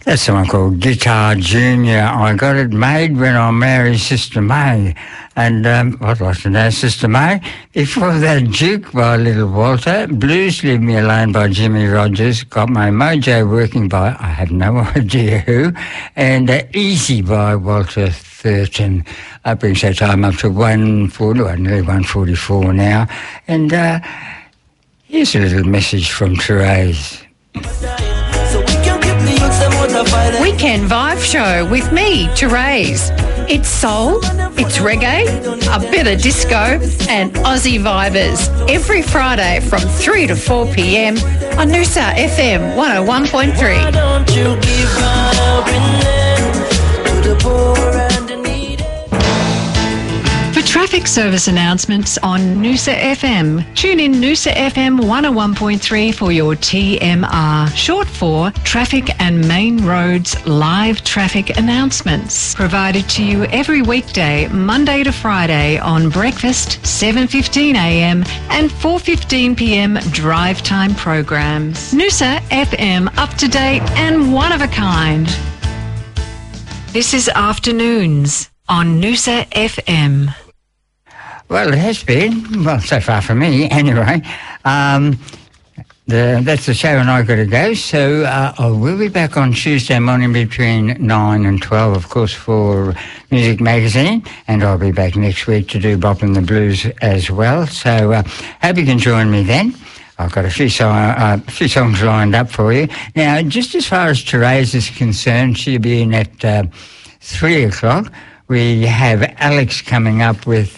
That's the one called Guitar Junior. I got it made when I married Sister May. And I'd like to know, Sister May, before that, Duke by Little Walter, Blues Leave Me Alone by Jimmy Rogers, Got My Mojo Working by, I have no idea who, and Easy by Walter Thurton. That brings our time up to 1:40, well, nearly 1:44 now. And here's a little message from Therese. Weekend Vibe Show with me, Therese. It's soul, it's reggae, a bit of disco and Aussie vibers. Every Friday from 3 to 4 p.m. on Noosa FM 101.3. Why don't you give God to the poor and the needy? For traffic service announcements on Noosa FM, tune in Noosa FM 101.3 for your TMR, short for Traffic and Main Roads Live Traffic Announcements. Provided to you every weekday, Monday to Friday on breakfast, 7:15am and 4:15pm drive time programs. Noosa FM, up to date and one of a kind. This is Afternoons on Noosa FM. Well, it has been, well, so far for me, anyway. That's the show and I've got to go. So I will be back on Tuesday morning between 9 and 12, of course, for Music Magazine. And I'll be back next week to do Bop and the Blues as well. So hope you can join me then. I've got a few songs lined up for you. Now, just as far as Therese is concerned, she'll be in at 3 o'clock. We have Alex coming up with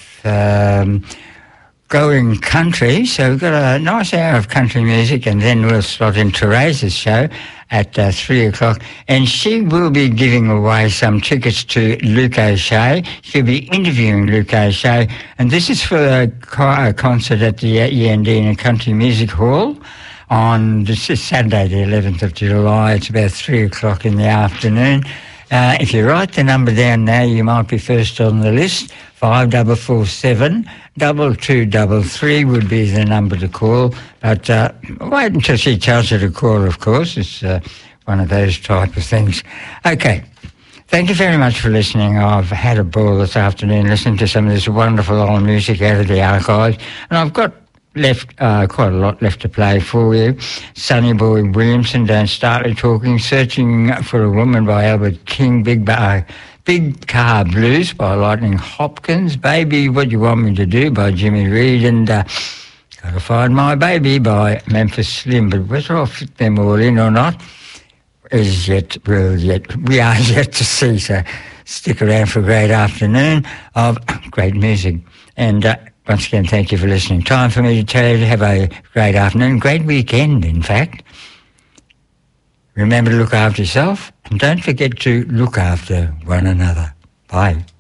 Going Country, so we've got a nice hour of country music, and then we'll slot in Therese's show at 3 o'clock, and she will be giving away some tickets to Luke O'Shea. She'll be interviewing Luke O'Shea, and this is for a concert at the Yandina Country Music Hall on this is Saturday the 11th of July. It's about 3 o'clock in the afternoon. If you write the number down now, you might be first on the list. 5447 2233 would be the number to call. But wait until she tells you to call, of course. It's one of those type of things. Okay. Thank you very much for listening. I've had a ball this afternoon listening to some of this wonderful old music out of the archives. And I've got quite a lot left to play for you. Sonny Boy Williamson, Don't Start Me Talking, Searching for a Woman by Albert King, Big Car Blues by Lightning Hopkins, Baby What You Want Me to Do by Jimmy Reed, and Gotta Find My Baby by Memphis Slim. But whether I'll fit them all in or not we are yet to see. So stick around for a great afternoon of great music. And once again, thank you for listening. Time for me to tell you to have a great afternoon, great weekend, in fact. Remember to look after yourself, and don't forget to look after one another. Bye.